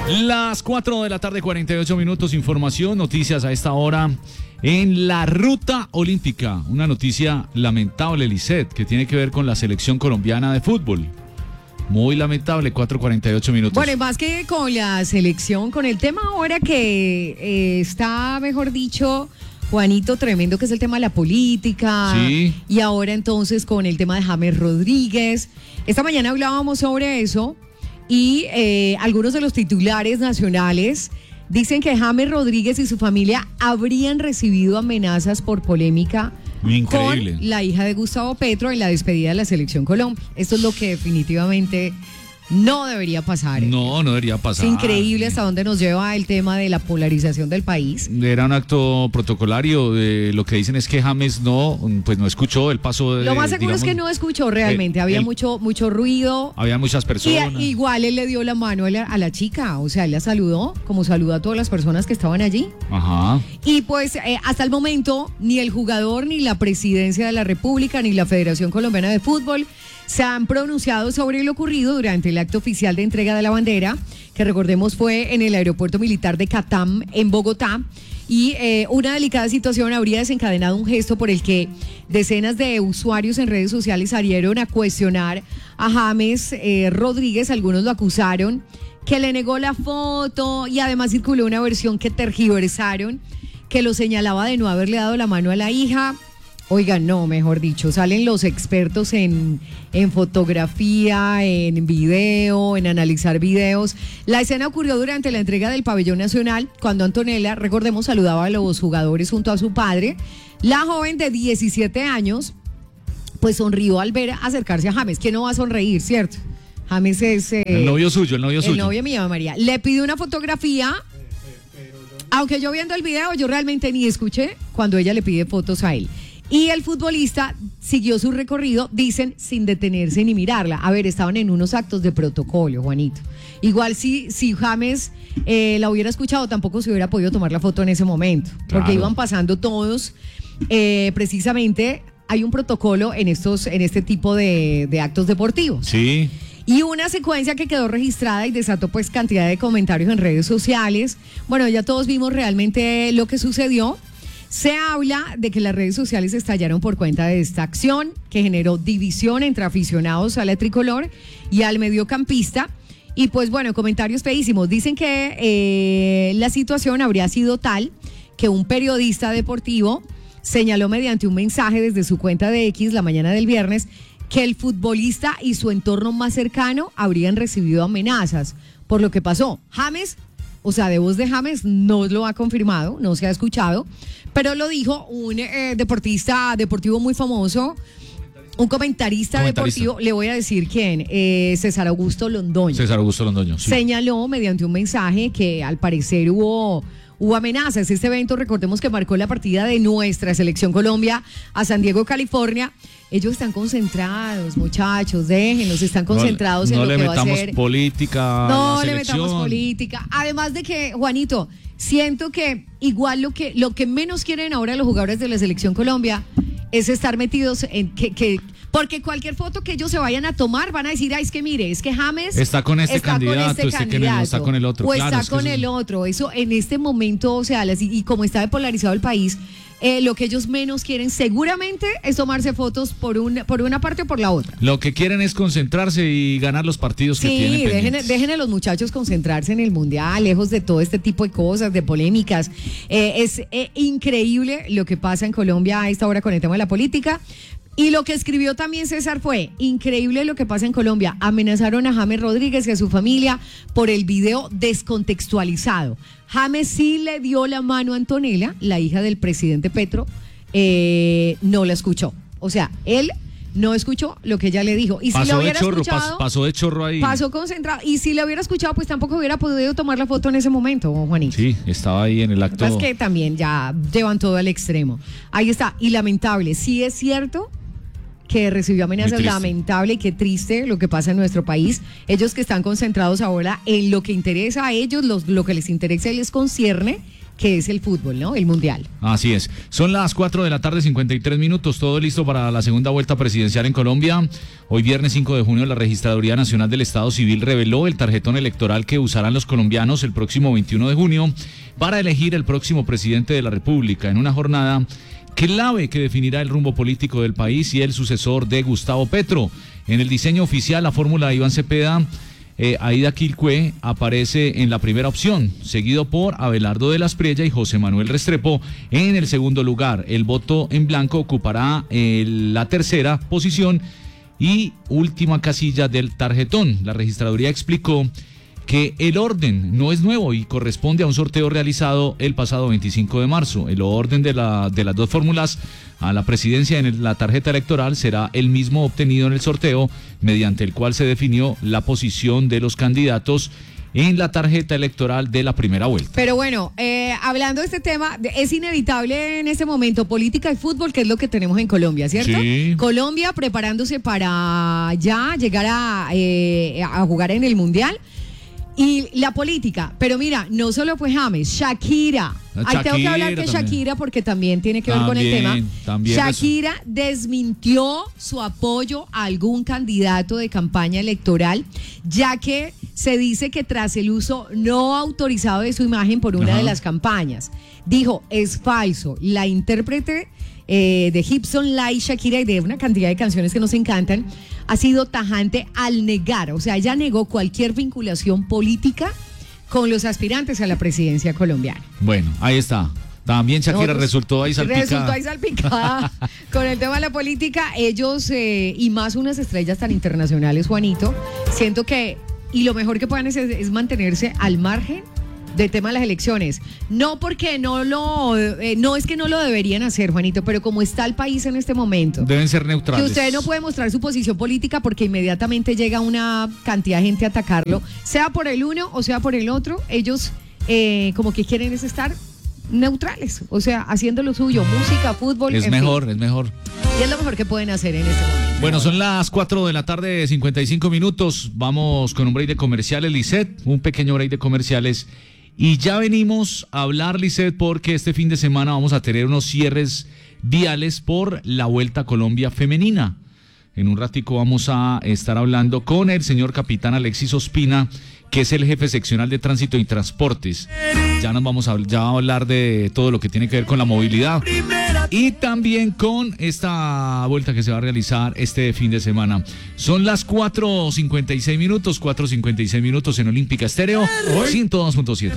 Las 4 de la tarde, 48 minutos, información, noticias a esta hora en la ruta olímpica. Una noticia lamentable, Lisset, que tiene que ver con la selección colombiana de fútbol. Muy lamentable, 4:48 minutos. Bueno, y más que con la selección, con el tema ahora que está, mejor dicho, Juanito, tremendo, que es el tema de la política. Sí. Y ahora entonces con el tema de James Rodríguez. Esta mañana hablábamos sobre eso y algunos de los titulares nacionales dicen que James Rodríguez y su familia habrían recibido amenazas por polémica Increíble. con la hija de Gustavo Petro en la despedida de la Selección Colombia. Esto es lo que definitivamente no debería pasar. No debería pasar. Es increíble hasta dónde nos lleva el tema de la polarización del país. Era un acto protocolario. Lo que dicen es que James no escuchó el paso de... Lo más seguro es que no escuchó realmente. Había mucho ruido. Había muchas personas. Y igual él le dio la mano a la chica. O sea, él la saludó, como saludó a todas las personas que estaban allí. Ajá. Y pues hasta el momento, ni el jugador, ni la Presidencia de la República, ni la Federación Colombiana de Fútbol se han pronunciado sobre lo ocurrido durante el acto oficial de entrega de la bandera, que recordemos fue en el aeropuerto militar de Catam, en Bogotá. Y una delicada situación habría desencadenado un gesto por el que decenas de usuarios en redes sociales salieron a cuestionar a James Rodríguez. Algunos lo acusaron, que le negó la foto, y además circuló una versión que tergiversaron, que lo señalaba de no haberle dado la mano a la hija. Oigan, no, mejor dicho, salen los expertos en fotografía, en video, en analizar videos. La escena ocurrió durante la entrega del pabellón nacional, cuando Antonella, recordemos, saludaba a los jugadores junto a su padre. La joven de 17 años, pues sonrió al ver acercarse a James. ¿Quién no va a sonreír, cierto? James es... el novio suyo. El novio mío, María. Le pidió una fotografía, aunque yo viendo el video, yo realmente ni escuché cuando ella le pide fotos a él. Y el futbolista siguió su recorrido, dicen, sin detenerse ni mirarla. A ver, estaban en unos actos de protocolo, Juanito. Igual si James la hubiera escuchado, tampoco se hubiera podido tomar la foto en ese momento. Claro. Porque iban pasando todos. Precisamente hay un protocolo en este tipo de actos deportivos. Sí. Y una secuencia que quedó registrada y desató pues cantidad de comentarios en redes sociales. Bueno, ya todos vimos realmente lo que sucedió. Se habla de que las redes sociales estallaron por cuenta de esta acción que generó división entre aficionados a la tricolor y al mediocampista. Y pues bueno, comentarios feísimos. Dicen que la situación habría sido tal que un periodista deportivo señaló mediante un mensaje desde su cuenta de X la mañana del viernes que el futbolista y su entorno más cercano habrían recibido amenazas por lo que pasó. James, o sea, de voz de James no lo ha confirmado, no se ha escuchado, pero lo dijo un deportivo muy famoso, un comentarista deportivo, le voy a decir quién, César Augusto Londoño. Sí. Señaló mediante un mensaje que al parecer hubo amenazas. Este evento, recordemos que marcó la partida de nuestra selección Colombia a San Diego, California. Ellos están concentrados, muchachos, déjenlos, están concentrados en lo que va a ser. No le metamos política. No le metamos política. Además de que, Juanito, siento que igual lo que menos quieren ahora los jugadores de la selección Colombia es estar metidos en porque cualquier foto que ellos se vayan a tomar van a decir, ay, es que mire, es que James está con este candidato, candidato, que no está con el otro. O claro, está con el otro. Eso en este momento, o sea, y como está depolarizado el país, lo que ellos menos quieren seguramente es tomarse fotos por una parte o por la otra. Lo que quieren es concentrarse y ganar los partidos que tienen pendientes. Dejen a los muchachos concentrarse en el mundial, lejos de todo este tipo de cosas, de polémicas. Es increíble lo que pasa en Colombia a esta hora con el tema de la política. Y lo que escribió también César fue, increíble lo que pasa en Colombia. Amenazaron a James Rodríguez y a su familia por el video descontextualizado. James sí le dio la mano a Antonella, la hija del presidente Petro, no la escuchó. O sea, él no escuchó lo que ella le dijo. Y si lo hubiera escuchado, pasó de chorro ahí. Pasó concentrado. Y si lo hubiera escuchado, pues tampoco hubiera podido tomar la foto en ese momento, Juanito. Sí, estaba ahí en el acto. Es que también ya llevan todo al extremo. Ahí está. Y lamentable, sí es cierto que recibió amenazas, lamentable y qué triste lo que pasa en nuestro país. Ellos que están concentrados ahora en lo que interesa a ellos, lo que les interesa y les concierne, que es el fútbol, ¿no? El mundial. Así es. Son las 4 de la tarde, 53 minutos. Todo listo para la segunda vuelta presidencial en Colombia. Hoy viernes 5 de junio la Registraduría Nacional del Estado Civil reveló el tarjetón electoral que usarán los colombianos el próximo 21 de junio para elegir el próximo presidente de la República en una jornada clave que definirá el rumbo político del país y el sucesor de Gustavo Petro. En el diseño oficial, la fórmula de Iván Cepeda, Aida Quilcue aparece en la primera opción, seguido por Abelardo de las Priella y José Manuel Restrepo en el segundo lugar. El voto en blanco ocupará la tercera posición y última casilla del tarjetón. La registraduría explicó que el orden no es nuevo y corresponde a un sorteo realizado el pasado 25 de marzo. El orden de las dos fórmulas a la presidencia en la tarjeta electoral será el mismo obtenido en el sorteo, mediante el cual se definió la posición de los candidatos en la tarjeta electoral de la primera vuelta. Pero bueno, hablando de este tema, es inevitable en este momento política y fútbol, que es lo que tenemos en Colombia, ¿cierto? Sí. Colombia preparándose para ya llegar a jugar en el Mundial. Y la política, pero mira, no solo fue James, Shakira. Ahí tengo que hablar de Shakira porque también tiene que ver con el tema. Shakira desmintió su apoyo a algún candidato de campaña electoral, ya que se dice que tras el uso no autorizado de su imagen por una de las campañas. Dijo, es falso. La intérprete de Gibson Light Shakira y de una cantidad de canciones que nos encantan, ha sido tajante al negar, o sea, ella negó cualquier vinculación política con los aspirantes a la presidencia colombiana. Bueno, ahí está. También Shakira resultó ahí salpicada. Con el tema de la política. Ellos, y más unas estrellas tan internacionales, Juanito, siento que, y lo mejor que pueden es mantenerse al margen del tema de las elecciones. No porque no es que no lo deberían hacer, Juanito, pero como está el país en este momento, deben ser neutrales. Que usted no puede mostrar su posición política porque inmediatamente llega una cantidad de gente a atacarlo, sea por el uno o sea por el otro. Ellos como que quieren es estar neutrales, o sea, haciendo lo suyo, música, fútbol. Es mejor. Y es lo mejor que pueden hacer en este momento. Bueno, son las 4 de la tarde, 55 minutos. Vamos con un break de comerciales, Lisette, un pequeño break de comerciales. Y ya venimos a hablar, Lisette, porque este fin de semana vamos a tener unos cierres viales por la Vuelta a Colombia femenina. En un ratico vamos a estar hablando con el señor capitán Alexis Ospina, que es el jefe seccional de Tránsito y Transportes. Ya va a hablar de todo lo que tiene que ver con la movilidad y también con esta vuelta que se va a realizar este fin de semana. Son las 4:56 minutos en Olímpica Estéreo 102.7.